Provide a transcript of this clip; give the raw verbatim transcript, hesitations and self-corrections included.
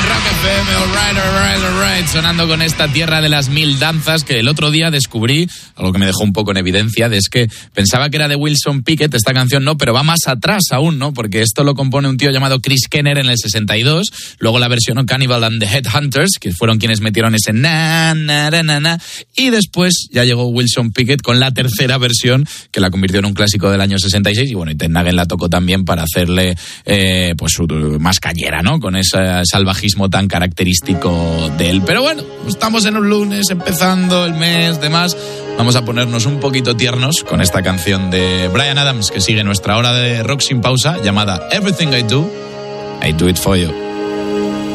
Rock F M, alright, alright, alright, sonando con esta tierra de las mil danzas que el otro día descubrí, algo que me dejó un poco en evidencia, de es que pensaba que era de Wilson Pickett esta canción, no, pero va más atrás aún, ¿no? Porque esto lo compone un tío llamado Chris Kenner en el sesenta y dos, luego la versión Cannibal and the Headhunters, que fueron quienes metieron ese na, na, na, na, na, y después ya llegó Wilson Pickett con la tercera versión, que la convirtió en un clásico del año sesenta y seis, y bueno, y Ted Nugent la tocó también para hacerle, eh, pues, más cañera, ¿no? Con ese salvajismo tan característico de él. Pero bueno, estamos en un lunes, empezando el mes, demás. Vamos a ponernos un poquito tiernos con esta canción de Bryan Adams, que sigue nuestra hora de rock sin pausa, llamada Everything I Do, I Do It For You.